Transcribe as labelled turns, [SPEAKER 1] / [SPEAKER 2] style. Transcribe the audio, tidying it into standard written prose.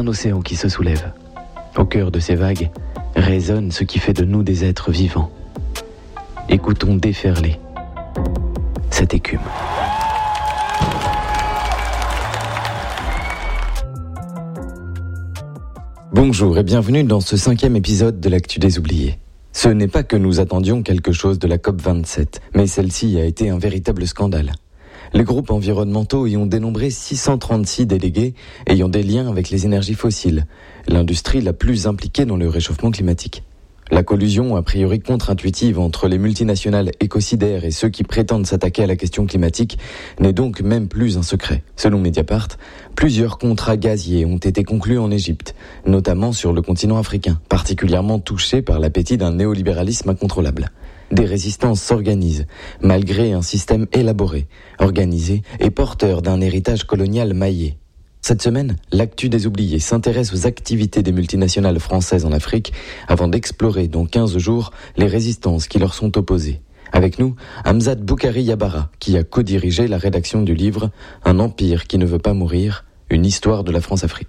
[SPEAKER 1] un océan qui se soulève. Au cœur de ces vagues résonne ce qui fait de nous des êtres vivants. Écoutons déferler cette écume. Bonjour et bienvenue dans ce 5e épisode de l'Actu des Oubliés. Ce n'est pas que nous attendions quelque chose de la COP27, mais celle-ci a été un véritable scandale. Les groupes environnementaux y ont dénombré 636 délégués ayant des liens avec les énergies fossiles, l'industrie la plus impliquée dans le réchauffement climatique. La collusion a priori contre-intuitive entre les multinationales écocidaires et ceux qui prétendent s'attaquer à la question climatique n'est donc même plus un secret. Selon Mediapart, plusieurs contrats gaziers ont été conclus en Égypte, notamment sur le continent africain, particulièrement touché par l'appétit d'un néolibéralisme incontrôlable. Des résistances s'organisent, malgré un système élaboré, organisé et porteur d'un héritage colonial maillé. Cette semaine, l'Actu des Oubliés s'intéresse aux activités des multinationales françaises en Afrique avant d'explorer dans 15 jours les résistances qui leur sont opposées. Avec nous, Hamzat Boukari Yabara, qui a co-dirigé la rédaction du livre « Un empire qui ne veut pas mourir, une histoire de la France-Afrique ».